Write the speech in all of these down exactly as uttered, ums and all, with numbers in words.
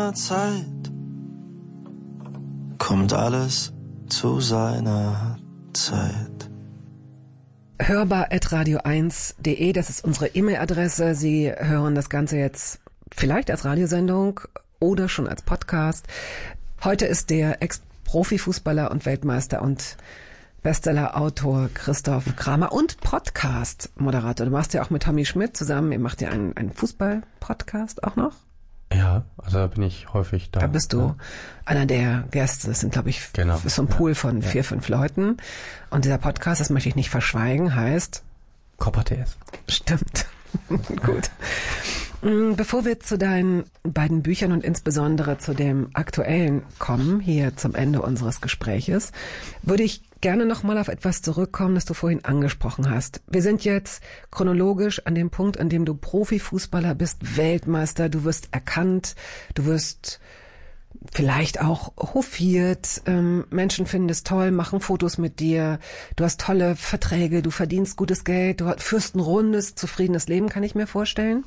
seiner Zeit kommt alles zu seiner Zeit. hörbar at radio eins punkt de, das ist unsere E-Mail-Adresse. Sie hören das Ganze jetzt vielleicht als Radiosendung oder schon als Podcast. Heute ist der Ex-Profifußballer und Weltmeister und Bestseller-Autor Christoph Kramer und Podcast-Moderator. Du machst ja auch mit Tommy Schmidt zusammen, ihr macht ja einen, einen Fußball-Podcast auch noch. Ja, also da bin ich häufig da. Da bist du ja einer der Gäste. Das sind, glaube ich, genau. ist so ein Pool von ja. vier, fünf Leuten. Und dieser Podcast, das möchte ich nicht verschweigen, heißt Copper T S. Stimmt. Gut. Bevor wir zu deinen beiden Büchern und insbesondere zu dem aktuellen kommen, hier zum Ende unseres Gespräches, würde ich gerne nochmal auf etwas zurückkommen, das du vorhin angesprochen hast. Wir sind jetzt chronologisch an dem Punkt, an dem du Profifußballer bist, Weltmeister, du wirst erkannt, du wirst vielleicht auch hofiert, ähm, Menschen finden es toll, machen Fotos mit dir, du hast tolle Verträge, du verdienst gutes Geld, du führst ein rundes, zufriedenes Leben, kann ich mir vorstellen.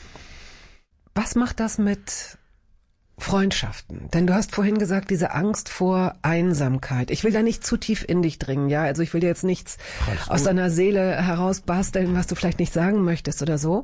Was macht das mit Freundschaften? Denn du hast vorhin gesagt, diese Angst vor Einsamkeit. Ich will da nicht zu tief in dich dringen, ja? Also ich will dir jetzt nichts aus deiner Seele herausbasteln, was du vielleicht nicht sagen möchtest oder so.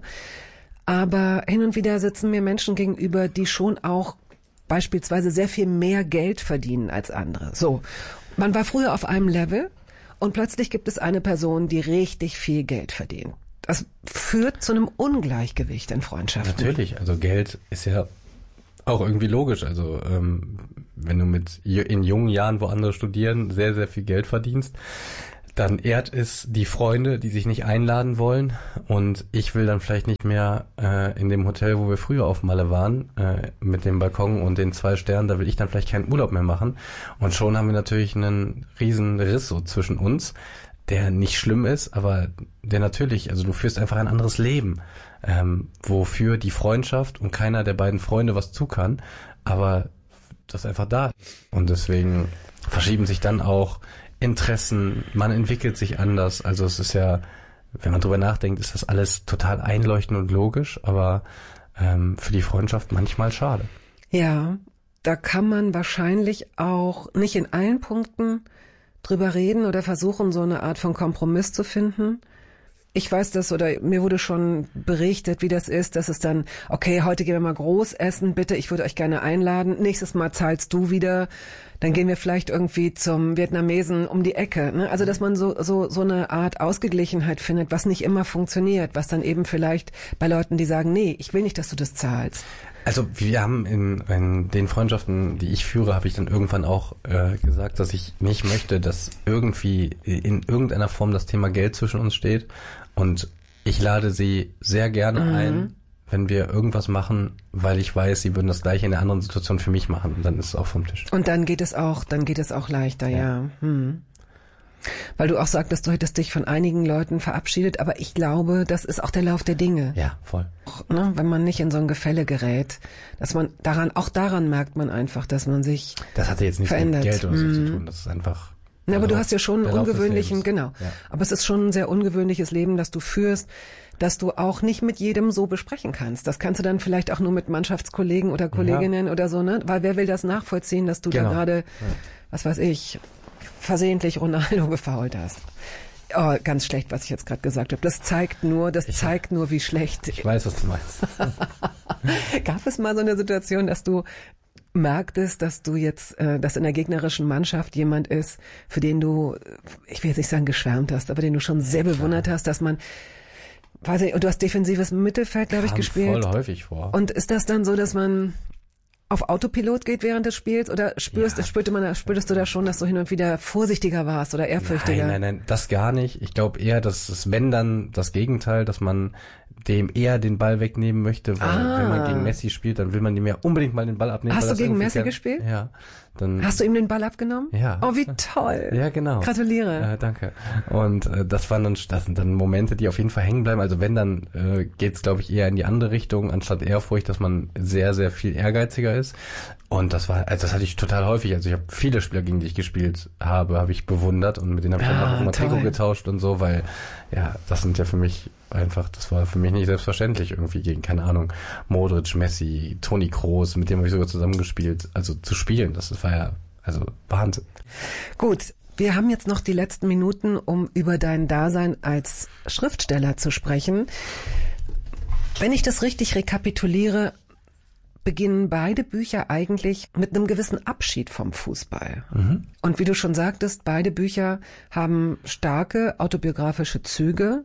Aber hin und wieder sitzen mir Menschen gegenüber, die schon auch beispielsweise sehr viel mehr Geld verdienen als andere. So, man war früher auf einem Level und plötzlich gibt es eine Person, die richtig viel Geld verdient. Das führt zu einem Ungleichgewicht in Freundschaften. Natürlich, also Geld ist ja auch irgendwie logisch. Also ähm, wenn du mit in jungen Jahren, wo andere studieren, sehr, sehr viel Geld verdienst, dann ehrt es die Freunde, die sich nicht einladen wollen. Und ich will dann vielleicht nicht mehr äh, in dem Hotel, wo wir früher auf Malle waren, äh, mit dem Balkon und den zwei Sternen, da will ich dann vielleicht keinen Urlaub mehr machen. Und schon haben wir natürlich einen riesen Riss so zwischen uns, der nicht schlimm ist, aber der natürlich, also du führst einfach ein anderes Leben, ähm, wofür die Freundschaft und keiner der beiden Freunde was zu kann, aber das einfach da ist. Und deswegen verschieben sich dann auch Interessen, man entwickelt sich anders, also es ist ja, wenn man drüber nachdenkt, ist das alles total einleuchtend und logisch, aber ähm, für die Freundschaft manchmal schade. Ja, da kann man wahrscheinlich auch nicht in allen Punkten drüber reden oder versuchen, so eine Art von Kompromiss zu finden. Ich weiß das, oder mir wurde schon berichtet, wie das ist, dass es dann, okay, heute gehen wir mal groß essen, bitte, ich würde euch gerne einladen, nächstes Mal zahlst du wieder, dann gehen wir vielleicht irgendwie zum Vietnamesen um die Ecke, ne? Also, dass man so, so, so eine Art Ausgeglichenheit findet, was nicht immer funktioniert, was dann eben vielleicht bei Leuten, die sagen, nee, ich will nicht, dass du das zahlst. Also wir haben in, in den Freundschaften, die ich führe, habe ich dann irgendwann auch äh, gesagt, dass ich nicht möchte, dass irgendwie in irgendeiner Form das Thema Geld zwischen uns steht. Und ich lade sie sehr gerne mhm. ein, wenn wir irgendwas machen, weil ich weiß, sie würden das gleiche in einer anderen Situation für mich machen. Und dann ist es auch vom Tisch. Und dann geht es auch, dann geht es auch leichter, ja. ja. Hm. Weil du auch sagtest, du hättest dich von einigen Leuten verabschiedet, aber ich glaube, das ist auch der Lauf der Dinge. Ja, voll. Auch, ne, wenn man nicht in so ein Gefälle gerät, dass man daran, auch daran merkt man einfach, dass man sich Das hatte jetzt nichts verändert. mit Geld oder so mm. zu tun, das ist einfach... Na, aber Lauf, du hast ja schon einen ungewöhnlichen, genau. Ja. Aber es ist schon ein sehr ungewöhnliches Leben, das du führst, das du auch nicht mit jedem so besprechen kannst. Das kannst du dann vielleicht auch nur mit Mannschaftskollegen oder Kolleginnen ja. oder so, ne? Weil wer will das nachvollziehen, dass du genau. da gerade, ja. was weiß ich, versehentlich Ronaldo gefoult hast. Oh, ganz schlecht, was ich jetzt gerade gesagt habe. Das zeigt nur, das ich, zeigt nur, wie schlecht. Ich weiß, was du meinst. Gab es mal so eine Situation, dass du merktest, dass du jetzt, äh, dass in der gegnerischen Mannschaft jemand ist, für den du, ich will jetzt nicht sagen geschwärmt hast, aber den du schon sehr bewundert hast, dass man, weiß ich, du hast defensives Mittelfeld, glaube ich, gespielt. Voll häufig vor. Und ist das dann so, dass man auf Autopilot geht während des Spiels oder spürst, ja. spürte man, spürtest du da schon, dass du hin und wieder vorsichtiger warst oder ehrfürchtiger? Nein, nein, nein, das gar nicht. Ich glaube eher, dass es, wenn dann das Gegenteil, dass man dem eher den Ball wegnehmen möchte, weil ah. wenn man gegen Messi spielt, dann will man dem ja unbedingt mal den Ball abnehmen. Hast weil du gegen Messi gern, gespielt? Ja. Dann Hast du ihm den Ball abgenommen? Ja. Oh, wie toll. Ja, genau. Gratuliere. Äh, danke. Und äh, das waren dann, das sind dann Momente, die auf jeden Fall hängen bleiben. Also wenn, dann äh, geht's, glaube ich, eher in die andere Richtung, anstatt Ehrfurcht, dass man sehr, sehr viel ehrgeiziger ist. Und das war, also das hatte ich total häufig. Also ich habe viele Spieler, gegen die ich gespielt habe, habe ich bewundert und mit denen habe ich dann Ah, auch immer toll. Trikot getauscht und so, weil ja, das sind ja für mich einfach, das war für mich nicht selbstverständlich irgendwie gegen, keine Ahnung, Modric, Messi, Toni Kroos, mit dem habe ich sogar zusammengespielt, also zu spielen, das war ja, also Wahnsinn. Gut, wir haben jetzt noch die letzten Minuten, um über dein Dasein als Schriftsteller zu sprechen. Wenn ich das richtig rekapituliere, beginnen beide Bücher eigentlich mit einem gewissen Abschied vom Fußball. Mhm. Und wie du schon sagtest, beide Bücher haben starke autobiografische Züge.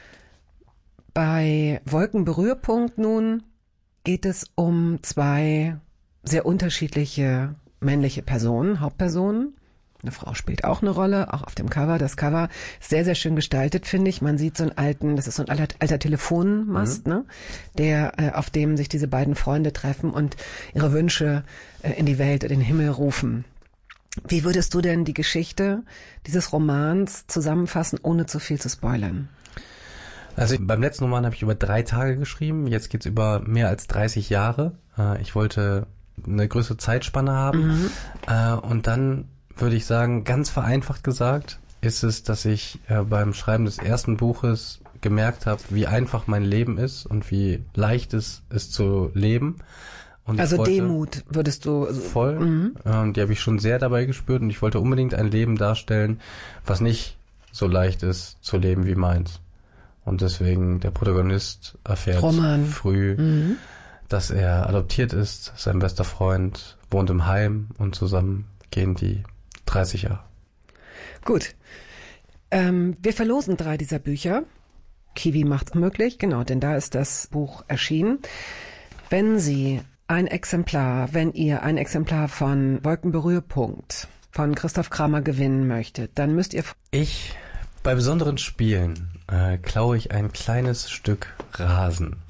Bei Wolkenberührpunkt nun geht es um zwei sehr unterschiedliche männliche Personen, Hauptpersonen. Eine Frau spielt auch eine Rolle, auch auf dem Cover. Das Cover ist sehr, sehr schön gestaltet, finde ich. Man sieht so einen alten, das ist so ein alter, alter Telefonmast, mhm. ne, der, äh, auf dem sich diese beiden Freunde treffen und ihre Wünsche äh, in die Welt, in den Himmel rufen. Wie würdest du denn die Geschichte dieses Romans zusammenfassen, ohne zu viel zu spoilern? Also beim letzten Roman habe ich über drei Tage geschrieben. Jetzt geht's über mehr als dreißig Jahre. Äh, ich wollte eine größere Zeitspanne haben. Mhm. Äh, und dann würde ich sagen, ganz vereinfacht gesagt, ist es, dass ich äh, beim Schreiben des ersten Buches gemerkt habe, wie einfach mein Leben ist und wie leicht es ist zu leben. Und also wollte, Demut würdest du... Voll. Mhm. Ähm, die habe ich schon sehr dabei gespürt und ich wollte unbedingt ein Leben darstellen, was nicht so leicht ist zu leben wie meins. Und deswegen der Protagonist erfährt Roman. früh, mhm. dass er adoptiert ist, sein bester Freund wohnt im Heim und zusammen gehen die dreißig Jahre. Gut. Ähm, wir verlosen drei dieser Bücher. Kiwi macht's möglich, genau, denn da ist das Buch erschienen. Wenn Sie ein Exemplar, wenn ihr ein Exemplar von Wolkenberührpunkt von Christoph Kramer gewinnen möchtet, dann müsst ihr... Ich, bei besonderen Spielen, äh, klaue ich ein kleines Stück Rasen.